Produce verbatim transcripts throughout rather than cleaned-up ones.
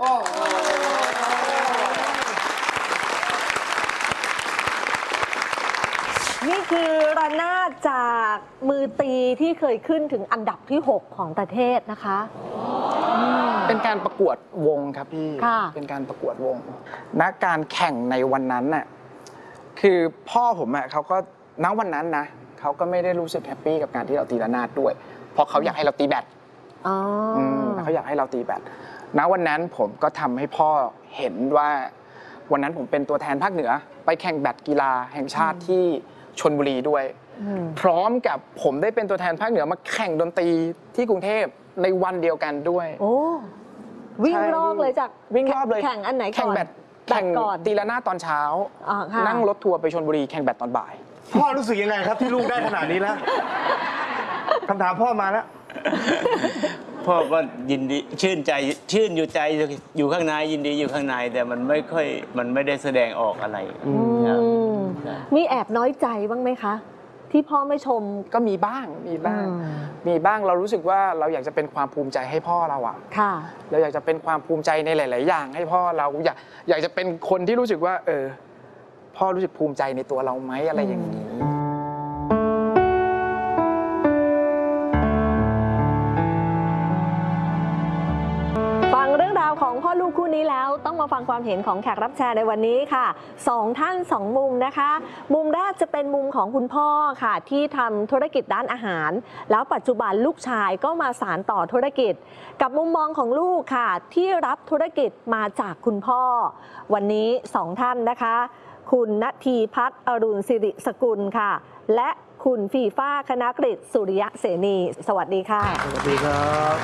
นี่คือระนาดจากมือตีที่เคยขึ้นถึงอันดับที่หกของประเทศนะคะเป็นการประกวดวงครับพี่เป็นการประกวดวงณการแข่งในวันนั้นน่ะคือพ่อผมอ่ะเขาก็ณวันนั้นนะเขาก็ไม่ได้รู้สึกแฮปปี้กับการที่เราตีระนาดด้วยเพราะเขาอยากให้เราตีแบดเขาอยากให้เราตีแบดณวันนั้นผมก็ทำให้พ่อเห็นว่าวันนั้นผมเป็นตัวแทนภาคเหนือไปแข่งแบดกีฬาแห่งชาติที่ชลบุรีด้วยพร้อมกับผมได้เป็นตัวแทนภาคเหนือมาแข่งดนตรีที่กรุงเทพในวันเดียวกันด้วยโอ้วิ่งรอบเลยจากวิ่งรอบเลยแข่งอันไหนก่อนแข่งแบดแข่งตีละหน้าตอนเช้านั่งรถทัวร์ไปชลบุรีแข่งแบดตอนบ่ายพ่อรู้สึกยังไงครับที่ลูกได้ขนาดนี้แล้วคำถามพ่อมาแล้วพ่อก็ยินดีชื่นใจชื่นอยู่ใจอยู่ข้างในยินดีอยู่ข้างในแต่มันไม่ค่อยมันไม่ได้แสดงออกอะไรมีแอบน้อยใจบ้างไหมคะที่พ่อไม่ชมก็มีบ้างมีบ้างมีบ้างเรารู้สึกว่าเราอยากจะเป็นความภูมิใจให้พ่อเราอะค่ะเราอยากจะเป็นความภูมิใจในหลายๆอย่างให้พ่อเราอยากอยากจะเป็นคนที่รู้สึกว่าเออพ่อรู้สึกภูมิใจในตัวเราไหมอะไรอย่างนี้ฟังเรื่องราวของพ่อลูกคู่นี้แล้วต้องมาฟังความเห็นของแขกรับเชิญในวันนี้ค่ะสองท่านสองมุมนะคะมุมแรกจะเป็นมุมของคุณพ่อค่ะที่ทำธุรกิจด้านอาหารแล้วปัจจุบันลูกชายก็มาสานต่อธุรกิจกับมุมมองของลูกค่ะที่รับธุรกิจมาจากคุณพ่อวันนี้สองท่านนะคะคุณณทีพัฒน์อรุณสิริสกุลค่ะและคุณฟีฟ้าคณกฤษสุริยะเสนีสวัสดีค่ะสวัสดีครับ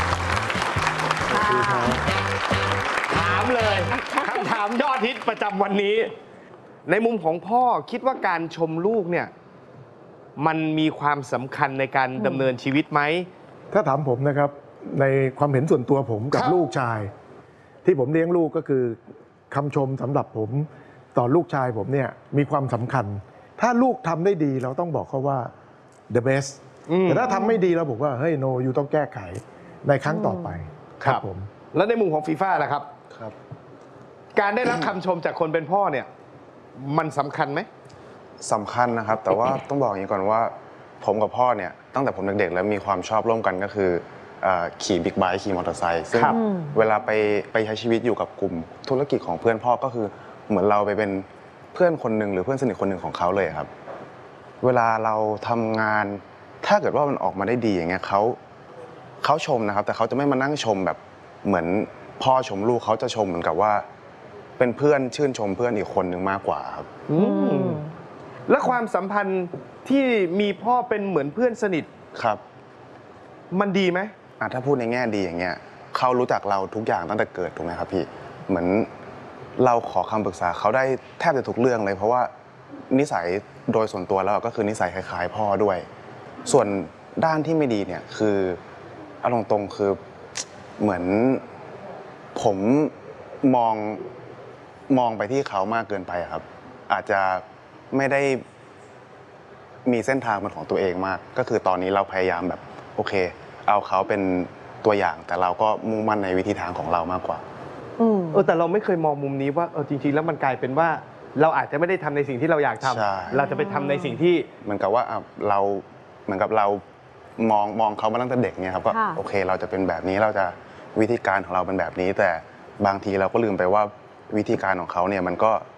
ถามเลยคำถามยอดฮิตประจำวันนี้ในมุมของพ่อคิดว่าการชมลูกเนี่ยมันมีความสำคัญในการดำเนินชีวิตไหมถ้าถามผมนะครับในความเห็นส่วนตัวผมกับลูกชายที่ผมเลี้ยงลูกก็คือคำชมสำหรับผมต่อลูกชายผมเนี่ยมีความสำคัญถ้าลูกทำได้ดีเราต้องบอกเขาว่า the best แต่ถ้าทำไม่ดีเราบอกว่าเฮ้ยโนยูต้องแก้ไขในครั้งต่อไปครับผมแล้วในมุมของฟีฟ่าล่ะครับครับการได้รับคำชมจากคนเป็นพ่อเนี่ยมันสำคัญไหมสำคัญนะครับแต่ว่าต้องบอกอย่างนี้ก่อนว่าผมกับพ่อเนี่ยตั้งแต่ผมเด็กๆแล้วมีความชอบร่วมกันก็คือขี่บิ๊กไบค์ขี่มอเตอร์ไซค์ซึ่งเวลาไปไปใช้ชีวิตอยู่กับกลุ่มธุรกิจของเพื่อนพ่อก็คือเหมือนเราไปเป็นเพื่อนคนหนึ่งหรือเพื่อนสนิทคนหนึ่งของเขาเลยครับเวลาเราทำงานถ้าเกิดว่ามันออกมาได้ดีอย่างเงี้ยเขาเขาชมนะครับแต่เขาจะไม่มานั่งชมแบบเหมือนพ่อชมลูกเขาจะชมเหมือนกับว่าเป็นเพื่อนชื่นชมเพื่อนอีกคนหนึ่งมากกว่าครับและความสัมพันธ์ที่มีพ่อเป็นเหมือนเพื่อนสนิทครับมันดีไหมอ่ะถ้าพูดในแง่ดีอย่างเงี้ยเขารู้จักเราทุกอย่างตั้งแต่เกิดถูกไหมครับพี่เหมือนเราขอคำปรึกษาเขาได้แทบจะทุกเรื่องเลยเพราะว่านิสัยโดยส่วนตัวแล้วก็คือนิสัยคล้ายๆพ่อด้วยส่วนด้านที่ไม่ดีเนี่ยคือเอาตรงๆคือเหมือนผมมองมองไปที่เขามากเกินไปครับอาจจะไม่ได้มีเส้นทางเป็นของตัวเองมากก็คือตอนนี้เราพยายามแบบโอเคเอาเขาเป็นตัวอย่างแต่เราก็มุ่งมั่นในวิธีทางของเรามากกว่าเออแต่เราไม่เคยมองมุมนี้ว่าเออจริงๆแล้วมันกลายเป็นว่าเราอาจจะไม่ได้ทำในสิ่งที่เราอยากทำเราจะไปทำในสิ่งที่เหมือนกับว่าเราเหมือนกับเรามองมองเขามาตั้งแต่เด็กเนี่ยครับว่าโอเคเราจะเป็นแบบนี้เราจะวิธีการของเราเป็นแบบนี้แต่บางทีเราก็ลืมไปว่าวิธีการของเขาเนี่ยมันก็